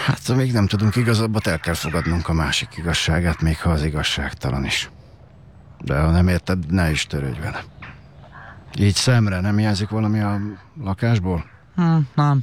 Hát, még nem tudunk igazabbat, el kell fogadnunk a másik igazságát, még ha az igazságtalan is. De ha nem érted, ne is törődj vele. Így szemre nem hiányzik valami a lakásból? Nem.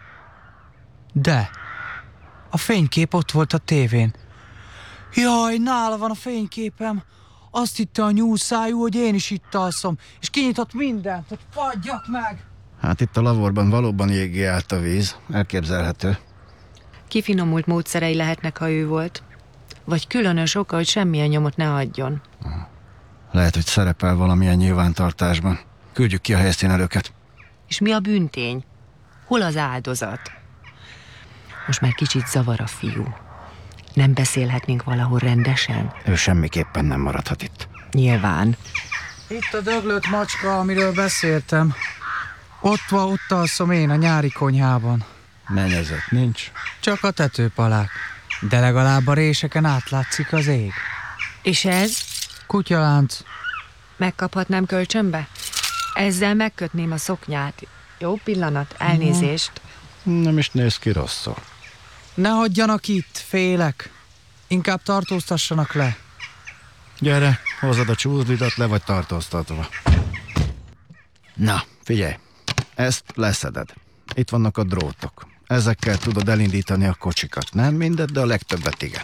De a fénykép ott volt a tévén. Jaj, nála van a fényképem. Azt hitte a nyúlszájú, hogy én is itt alszom, és kinyitott mindent, hogy fagyjak meg. Hát itt a lavorban valóban jégé állt a víz, elképzelhető. Kifinomult módszerei lehetnek, ha ő volt. Vagy különös oka, hogy semmilyen nyomot ne adjon. Lehet, hogy szerepel valamilyen nyilvántartásban. Küldjük ki a helyszínelőket. És mi a bűntény? Hol az áldozat? Most már kicsit zavar a fiú. Nem beszélhetnénk valahol rendesen? Ő semmiképpen nem maradhat itt. Nyilván. Itt a döglött macska, amiről beszéltem. Ott alszom én a nyári konyhában. Mennyezet nincs. Csak a tetőpalák. De legalább a réseken átlátszik az ég. És ez? Kutyalánc. Megkaphatnám kölcsönbe? Ezzel megkötném a szoknyát. Jó pillanat, elnézést. Nem is néz ki rosszul. Ne hagyjanak itt, félek. Inkább tartóztassanak le. Gyere, hozod a csúzlidat, le vagy tartóztatva. Na, figyelj, ezt leszeded. Itt vannak a drótok. Ezekkel tudod elindítani a kocsikat. Nem mindet, de a legtöbbet igen.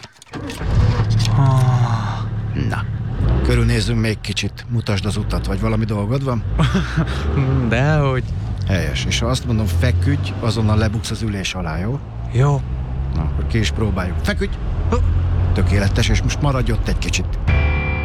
Na, körülnézzünk még kicsit. Mutasd az utat, vagy valami dolgod van? Dehogy. Helyes, és ha azt mondom feküdj, azonnal lebuksz az ülés alá, jó? Jó. Na, akkor ki is próbáljuk. Feküdj! Tökéletes, és most maradj ott egy kicsit.